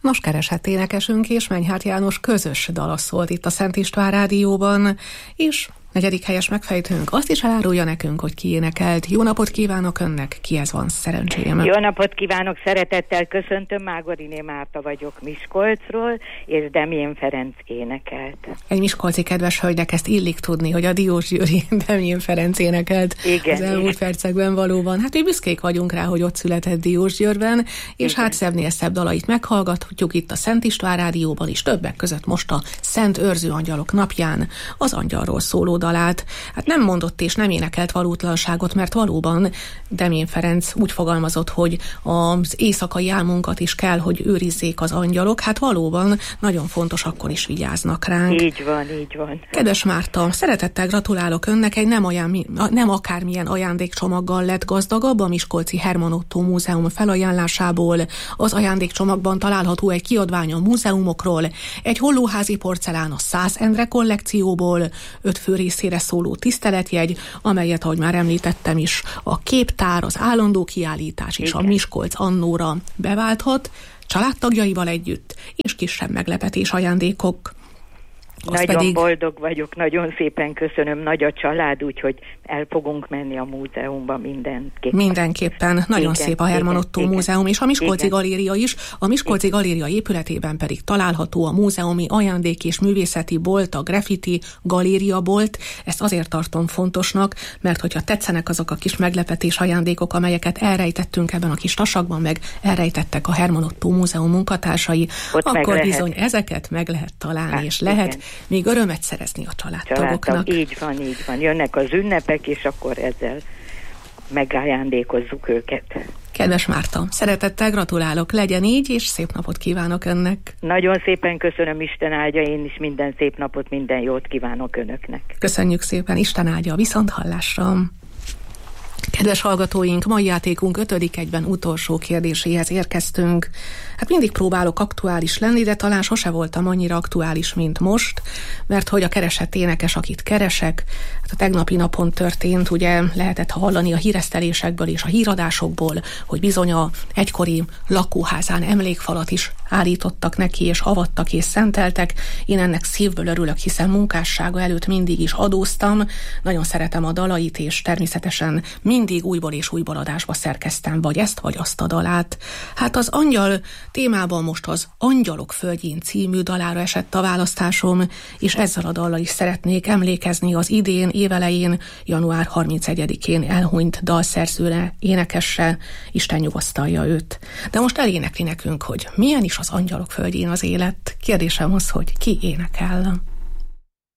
Nos, keresett énekesünk és Menyhárt János közös dala szólt itt a Szent István Rádióban, és negyedik helyes megfejtőnk azt is elárulja nekünk, hogy ki énekelt. Jó napot kívánok önnek, kihez van szerencsém? Jó napot kívánok, szeretettel köszöntöm, Mágoriné Márta vagyok Miskolcról, és Demjén Ferenc énekelt. Egy miskolci kedves hölgynek ezt illik tudni, hogy a Diós Győri Demjén Ferenc énekelt. Igen, az elmúlt percekben valóban. Hát mi büszkék vagyunk rá, hogy ott született Diósgyőrben, és igen, hát szebbnél szebb dalait meghallgathatjuk itt a Szent István Rádióban is, többek között most a Szent Őrző Angyalok napján az angyalról szóló dalát. Hát nem mondott és nem énekelt valótlanságot, mert valóban Demjén Ferenc úgy fogalmazott, hogy az éjszakai álmunkat is kell, hogy őrizzék az angyalok. Hát valóban nagyon fontos, akkor is vigyáznak ránk. Így van, így van. Kedves Márta, szeretettel gratulálok önnek, egy nem akármilyen ajándékcsomaggal lett gazdagabb a Miskolci Herman Ottó Múzeum felajánlásából. Az ajándékcsomagban található egy kiadvány a múzeumokról, egy hollóházi porcelán a Szász Endre kollekcióból, 5 fő részére szóló tiszteletjegy, amelyet, ahogy már említettem is, a képtár, az állandó kiállítás és igen, a Miskolc annóra beválthat, családtagjaival együtt, és kisebb meglepetés ajándékok. Nagyon boldog vagyok, nagyon szépen köszönöm, nagy a család, úgyhogy el fogunk menni a múzeumba mindenképpen. Nagyon igen, szép a Herman Ottó Múzeum, és a Miskolci Galéria is. A Miskolci Galéria épületében pedig található a múzeumi ajándék és művészeti bolt, a Graffiti Galéria bolt. Ezt azért tartom fontosnak, mert hogyha tetszenek azok a kis meglepetés ajándékok, amelyeket elrejtettünk ebben a kis tasakban, meg elrejtettek a Herman Ottó Múzeum munkatársai, ott akkor bizony ezeket meg lehet találni, hát, és lehet még örömet szerezni a családtagoknak. Így van. Jönnek az ünnepek, és akkor ezzel megajándékozzuk őket. Kedves Márta, szeretettel gratulálok, legyen így, és szép napot kívánok önnek. Nagyon szépen köszönöm, Isten áldja, én is minden szép napot, minden jót kívánok önöknek. Köszönjük szépen, Isten áldja, viszonthallásra. Kedves hallgatóink, mai játékunk 5. egyben utolsó kérdéséhez érkeztünk. Hát mindig próbálok aktuális lenni, de talán sose voltam annyira aktuális, mint most, mert hogy a keresett énekes, akit keresek, hát a tegnapi napon történt, ugye lehetett hallani a híresztelésekből és a híradásokból, hogy bizony a egykori lakóházán emlékfalat is állítottak neki, és avattak és szenteltek. Én ennek szívből örülök, hiszen munkássága előtt mindig is adóztam, nagyon szeretem a dalait, és természetesen mindig újból és újból adásba szerkeztem vagy ezt, vagy azt a dalát. Hát az angyal témában most az Angyalok földjén című dalára esett a választásom, és ezzel a dallal is szeretnék emlékezni az idén, évelején, január 31-én elhunyt dalszerzőre, énekesre, Isten nyugosztalja őt. De most elénekli nekünk, hogy milyen is az Angyalok földjén az élet. Kérdésem az, hogy ki énekel?